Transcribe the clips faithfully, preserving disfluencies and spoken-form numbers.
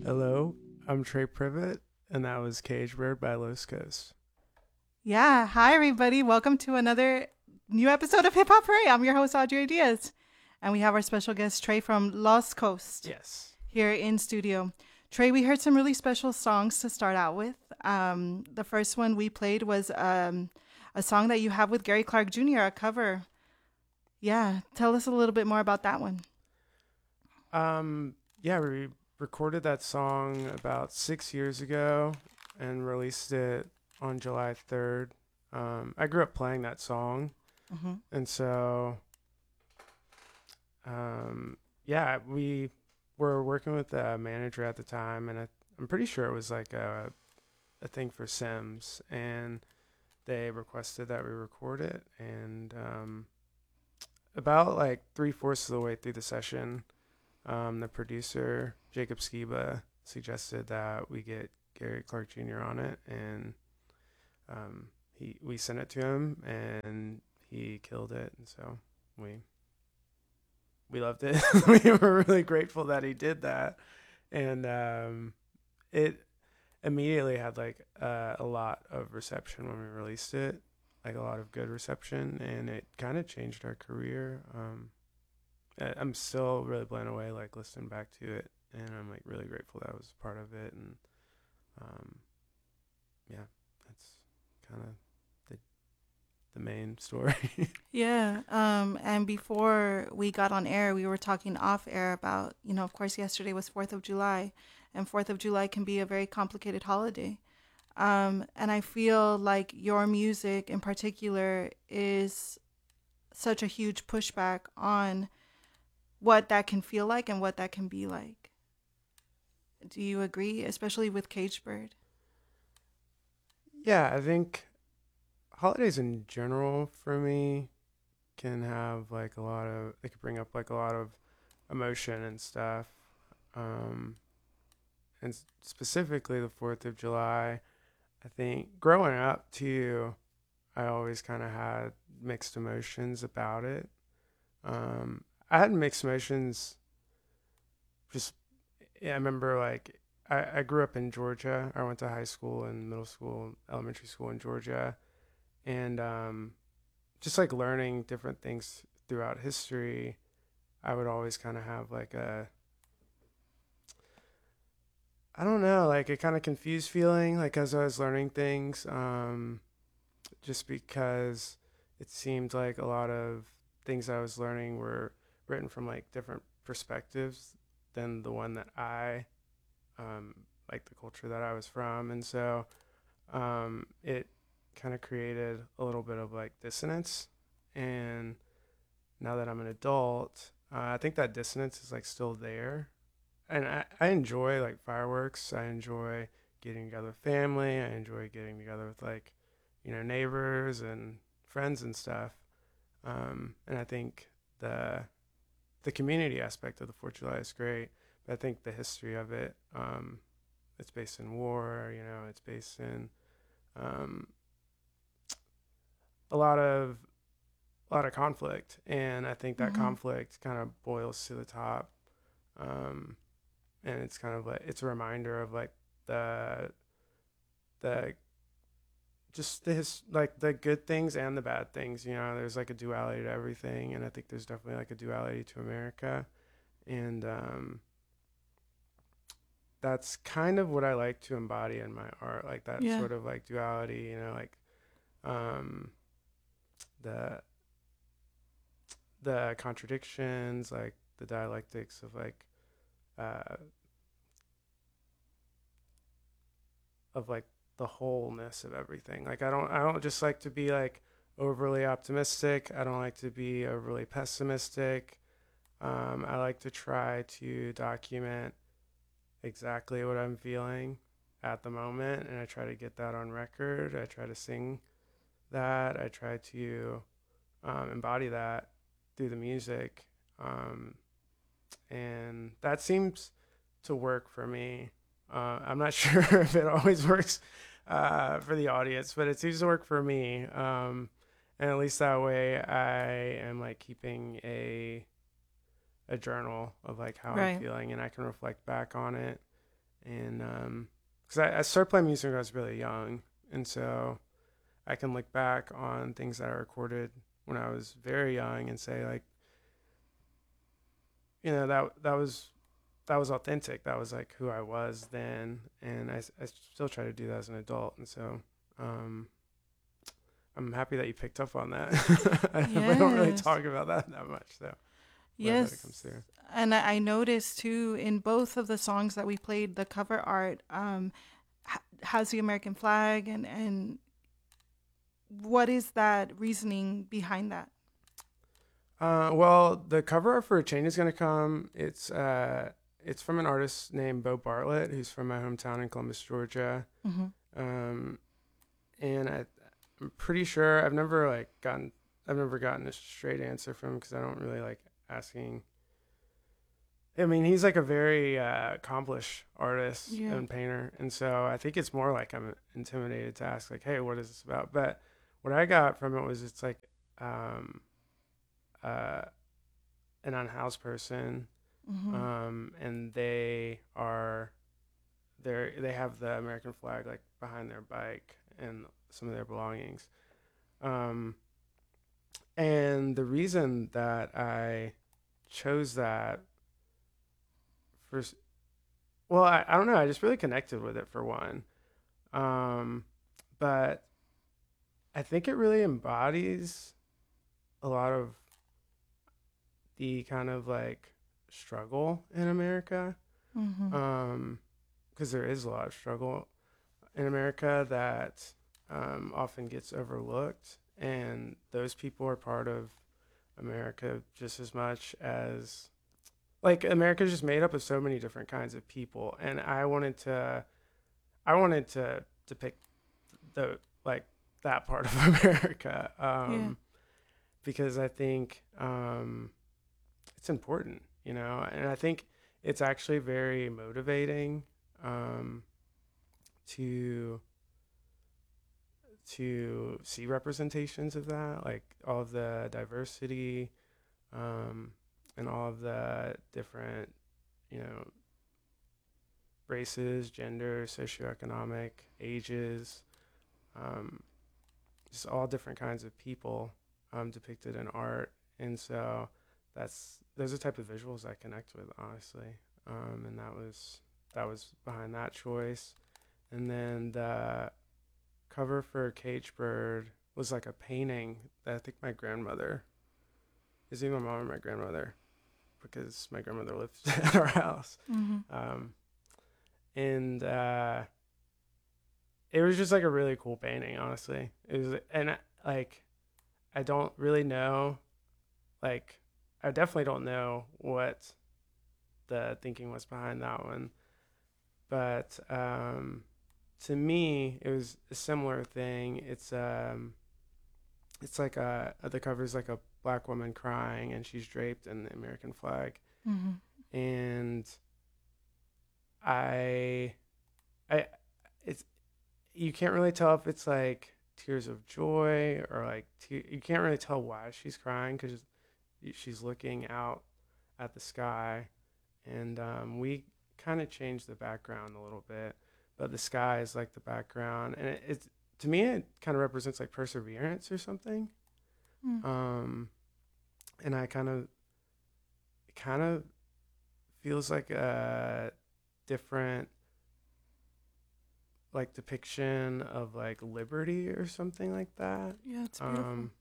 Hello, I'm Trey Privet, and that was Cage Bird by Los Coast. Yeah. Hi, everybody. Welcome to another new episode of Hip Hop Hooray. I'm your host, Audrey Diaz. And we have our special guest, Trey from Lost Coast, Yes. here in studio. Trey, we heard some really special songs to start out with. Um, the first one we played was um, a song that you have with Gary Clark Junior, a cover. Yeah. Tell us a little bit more about that one. Um, yeah, we recorded that song about six years ago and released it on July third. Um, I grew up playing that song, Mm-hmm. and so, um, yeah, we were working with a manager at the time, and I, I'm pretty sure it was like a, a thing for Sims, and they requested that we record it, and um, about like three fourths of the way through the session, um, the producer Jacob Skiba suggested that we get Gary Clark Junior on it, and um, he we sent it to him, and he killed it, and so we we loved it. We were really grateful that he did that, and um, it immediately had like uh, a lot of reception when we released it, like a lot of good reception, and it kind of changed our career. Um, I- I'm still really blown away, like listening back to it, and I'm like really grateful that I was part of it, and um, yeah, that's kind of the the main story. Yeah. Um, and before we got on air, we were talking off air about, you know, of course, yesterday was fourth of July, and fourth of July can be a very complicated holiday. Um, and I feel like your music in particular is such a huge pushback on what that can feel like and what that can be like. Do you agree, especially with Cage Bird? Yeah, I think holidays in general for me can have like a lot of they could bring up like a lot of emotion and stuff. Um, and specifically the Fourth of July. I think growing up too, I always kind of had mixed emotions about it. Um, I had mixed emotions. Just yeah, I remember like I, I grew up in Georgia. I went to high school and middle school, elementary school in Georgia, and um, just like learning different things throughout history. I would always kind of have like a I don't know, like a kind of confused feeling, like as I was learning things, um, just because it seemed like a lot of things I was learning were written from like different perspectives than the one that I, um, like the culture that I was from. And so um, it kind of created a little bit of like dissonance. And now that I'm an adult, uh, I think that dissonance is like still there, and I, I enjoy like fireworks. I enjoy getting together with family. I enjoy getting together with like, you know, neighbors and friends and stuff. Um, and I think the the community aspect of the Fourth of July is great. But I think the history of it, um, it's based in war. You know, it's based in um, a lot of a lot of conflict, and I think that Mm-hmm. conflict kind of boils to the top. Um, and it's kind of like it's a reminder of like the the just the his, like the good things and the bad things. You know, there's like a duality to everything, and I think there's definitely like a duality to America, and um, that's kind of what I like to embody in my art, like that Yeah. sort of like duality. You know, like um, the the contradictions, like the dialectics of like uh, of like the wholeness of everything. Like I don't I don't just like to be like overly optimistic. I don't like to be overly pessimistic. Um, I like to try to document exactly what I'm feeling at the moment, and I try to get that on record. I try to sing that. I try to um, embody that through the music, um, and that seems to work for me. Uh, I'm not sure if it always works uh, for the audience, but it seems to work for me. Um, and at least that way, I am like keeping a a journal of like how I'm Right. feeling, and I can reflect back on it. and um, because I, I started playing music when I was really young, and so I can look back on things that I recorded when I was very young and say like, you know, that that was that was authentic. That was like who I was then, and I, I still try to do that as an adult. And so, um, I'm happy that you picked up on that. I, Yes. I don't really talk about that that much, so glad that it comes Yes. through. And I, I noticed too in both of the songs that we played, the cover art um, ha- has the American flag, and and what is that reasoning behind that? Uh, well, the cover art for Change is Gonna Come. It's uh, it's from an artist named Bo Bartlett, who's from my hometown in Columbus, Georgia. Mm-hmm. Um, and I, I'm pretty sure I've never like gotten I've never gotten a straight answer from him because I don't really like asking. I mean, he's like a very uh, accomplished artist Yeah. and painter, and so I think it's more like I'm intimidated to ask, like, "Hey, what is this about?" But what I got from it was it's like um, uh, an unhoused person, Mm-hmm. um, and they are they they have the American flag like behind their bike and some of their belongings. Um, and the reason that I chose that first, well, I, I don't know, I just really connected with it for one. Um, but I think it really embodies a lot of the kind of like struggle in America. Mm-hmm. Um, because there is a lot of struggle in America that um, often gets overlooked, and those people are part of America just as much as like America's just made up of so many different kinds of people, and I wanted to, I wanted to depict the like that part of America, um, Yeah. because I think um, it's important, you know, and I think it's actually very motivating um, to to see representations of that, like all of the diversity um, and all of the different, you know, races, gender, socioeconomic, ages, um, just all different kinds of people um, depicted in art. And so that's those are the type of visuals I connect with, honestly. Um, and that was that was behind that choice. And then the cover for Cage Bird was like a painting that I think my grandmother, is either my mom or my grandmother, because my grandmother lived at our house. Mm-hmm. Um, and uh, it was just like a really cool painting, honestly. It was, and like, I don't really know, like, I definitely don't know what the thinking was behind that one. But um, to me, it was a similar thing. It's um, it's like a the cover is like a black woman crying, and she's draped in the American flag, Mm-hmm. and I, I, it's you can't really tell if it's like tears of joy or like te- you can't really tell why she's crying because she's looking out at the sky, and um, we kind of changed the background a little bit, but the sky is like the background, and it, it's to me it kind of represents like perseverance or something. Mm. Um, and I kind of, it kind of feels like a different like depiction of like liberty or something like that. Yeah, it's beautiful. Um,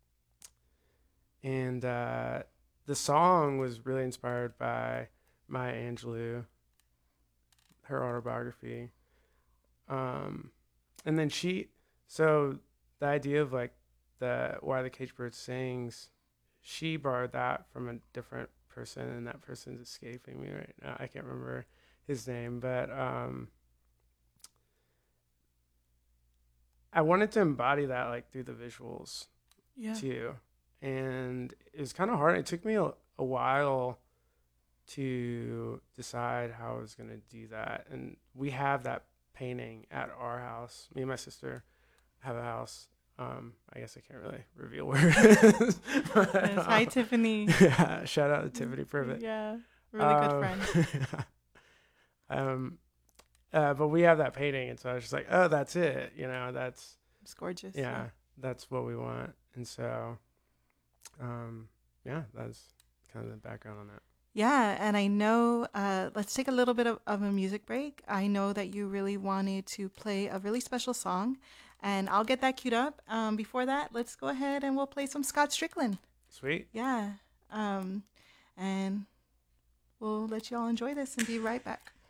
and uh, the song was really inspired by Maya Angelou, her autobiography. Um, and then she, so the idea of like the Why the Caged Bird Sings, she borrowed that from a different person, and that person's escaping me right now. I can't remember his name, but um, I wanted to embody that like through the visuals Yeah. too. And it was kind of hard. It took me a, a while to decide how I was going to do that. And we have that painting at our house. Me and my sister have a house. Um, I guess I can't really reveal where it is. But, Yes. Hi, um, Tiffany. Yeah, shout out to Tiffany Privet. Yeah, really good Um, friend. um, uh, but we have that painting, and so I was just like, oh, that's it. You know, that's It's gorgeous. yeah, Yeah. that's what we want. And so, um, yeah, that's kind of the background on that. Yeah, and I know, uh, let's take a little bit of, of a music break. I know that you really wanted to play a really special song, and I'll get that queued up. Um, before that, let's go ahead and we'll play some Scott Strickland. Sweet. Yeah. Um, and we'll let you all enjoy this and be right back.